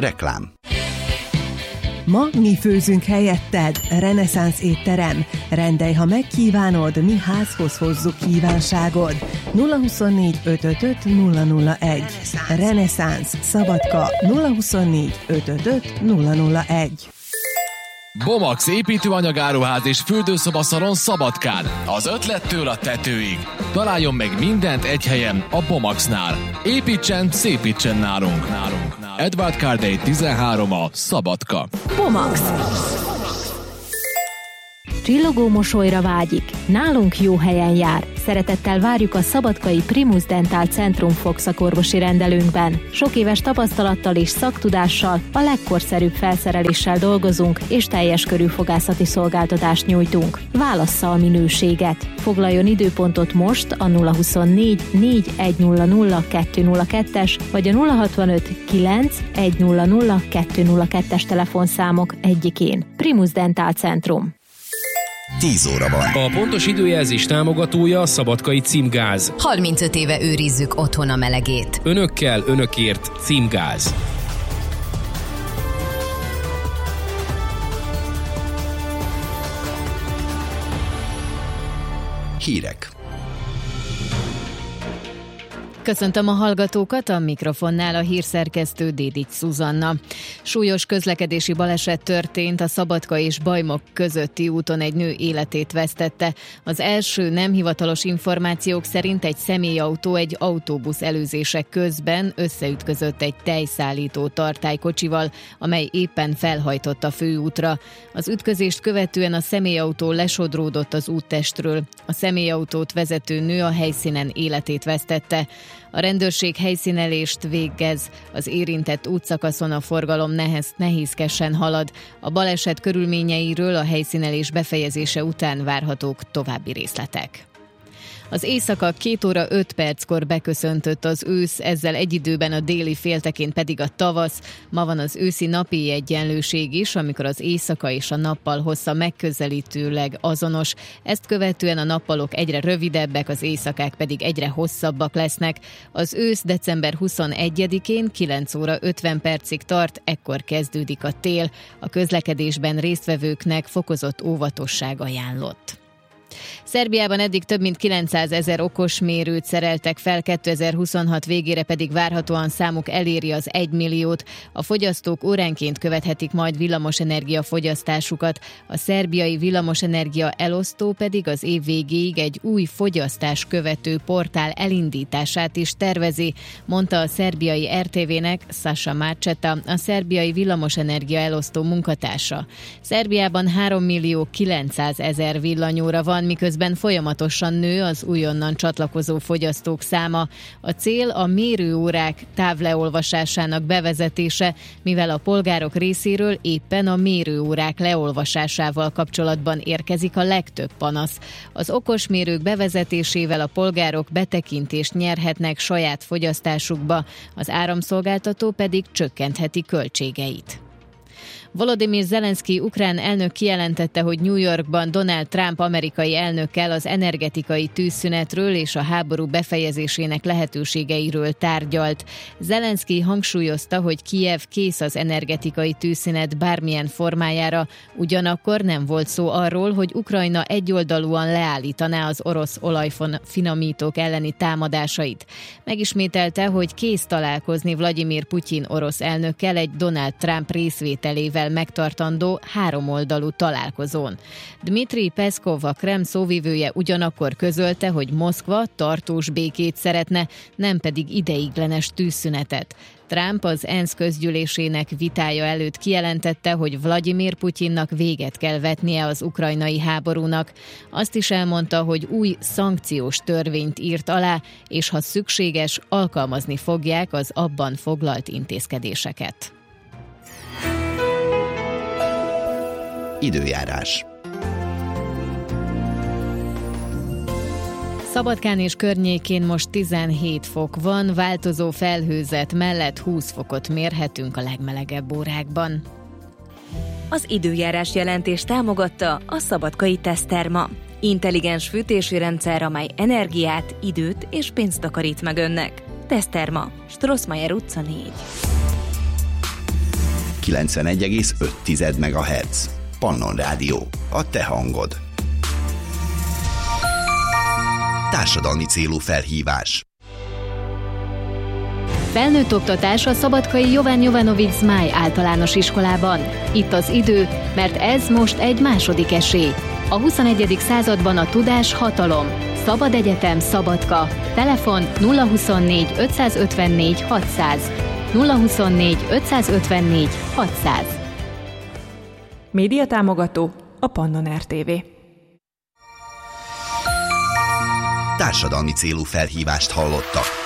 Reklám. Ma mi főzünk helyetted. Reneszánsz étterem. Rendelj, ha megkívánod, mi házhoz hozzuk kívánságod. 024 555 001. Reneszánsz Szabadka 024 555 001. Bomax építőanyagáruház és fürdőszobaszalon Szabadkán. Az ötlettől a tetőig. Találjon meg mindent egy helyen, a Bomaxnál. Építsen, szépítsen nálunk. Edward Cardey 13 a Szabadka. Bomax. Csillogó mosolyra vágyik. Nálunk jó helyen jár. Szeretettel várjuk a szabadkai Primus Dental Centrum fogszakorvosi rendelőnkben. Sok éves tapasztalattal és szaktudással, a legkorszerűbb felszereléssel dolgozunk, és teljes körű fogászati szolgáltatást nyújtunk. Válassza a minőséget. Foglaljon időpontot most a 024 4100 202-es vagy a 065 9 100 202-es telefonszámok egyikén. Primus Dental Centrum. 10 óra van. A pontos időjelzés támogatója a Szabadkai Címgáz. 35 éve őrizzük otthon a melegét. Önökkel, önökért Címgáz. Hírek. Köszöntöm a hallgatókat, a mikrofonnál a hírszerkesztő Dédics Szuzanna. Súlyos közlekedési baleset történt a Szabadka és Bajmok közötti úton, egy nő életét vesztette. Az első nem hivatalos információk szerint egy személyautó egy autóbusz előzése közben összeütközött egy tejszállító tartálykocsival, amely éppen felhajtott a főútra. Az ütközést követően a személyautó lesodródott az úttestről. A személyautót vezető nő a helyszínen életét vesztette. A rendőrség helyszínelést végez, az érintett útszakaszon a forgalom nehézkesen halad. A baleset körülményeiről a helyszínelés befejezése után várhatók további részletek. Az éjszaka 2 óra 5 perckor beköszöntött az ősz, ezzel egy időben a déli féltekén pedig a tavasz. Ma van az őszi napi egyenlőség is, amikor az éjszaka és a nappal hossza megközelítőleg azonos. Ezt követően a nappalok egyre rövidebbek, az éjszakák pedig egyre hosszabbak lesznek. Az ősz december 21-én 9 óra 50 percig tart, ekkor kezdődik a tél. A közlekedésben résztvevőknek fokozott óvatosság ajánlott. Szerbiában eddig több mint 900 000 okosmérőt szereltek fel, 2026 végére pedig várhatóan számuk eléri az 1 milliót. A fogyasztók óránként követhetik majd villamosenergia fogyasztásukat. A szerbiai villamosenergia elosztó pedig az év végéig egy új fogyasztás követő portál elindítását is tervezi, mondta a szerbiai RTV-nek Sasa Marceta, a szerbiai villamosenergia elosztó munkatársa. Szerbiában 3.900.000 villanyóra van, miközben folyamatosan nő az újonnan csatlakozó fogyasztók száma. A cél a mérőórák távleolvasásának bevezetése, mivel a polgárok részéről éppen a mérőórák leolvasásával kapcsolatban érkezik a legtöbb panasz. Az okosmérők bevezetésével a polgárok betekintést nyerhetnek saját fogyasztásukba, az áramszolgáltató pedig csökkentheti költségeit. Volodymyr Zelenszky ukrán elnök kijelentette, hogy New Yorkban Donald Trump amerikai elnökkel az energetikai tűzszünetről és a háború befejezésének lehetőségeiről tárgyalt. Zelenszky hangsúlyozta, hogy Kijev kész az energetikai tűzszünet bármilyen formájára, ugyanakkor nem volt szó arról, hogy Ukrajna egyoldalúan leállítaná az orosz olajfinomítók elleni támadásait. Megismételte, hogy kész találkozni Vladimir Putyin orosz elnökkel egy Donald Trump részvételével megtartandó háromoldalú találkozón. Dmitri Peszkov, a Kreml szóvivője ugyanakkor közölte, hogy Moszkva tartós békét szeretne, nem pedig ideiglenes tűzszünetet. Trump az ENSZ közgyűlésének vitája előtt kijelentette, hogy Vladimir Putyinnak véget kell vetnie az ukrajnai háborúnak. Azt is elmondta, hogy új szankciós törvényt írt alá, és ha szükséges, alkalmazni fogják az abban foglalt intézkedéseket. Időjárás. Szabadkán és környékén most 17 fok van, változó felhőzet mellett 20 fokot mérhetünk a legmelegebb órákban. Az időjárás jelentés támogatta a Szabadkai Teszterma. Intelligens fűtési rendszer, amely energiát, időt és pénzt takarít meg önnek. Teszterma, Strossmayer utca 4. 91,5 MHz. Pannon Rádió, a te hangod. Társadalmi célú felhívás. Felnőtt oktatás a szabadkai Jovan Jovanovic Zmáj általános iskolában. Itt az idő, mert ez most egy második esély. A 21. században a tudás hatalom. Szabad Egyetem Szabadka. Telefon 024 554 600. 024 554 600. Média támogató a Pannon RTV. Társadalmi célú felhívást hallottak.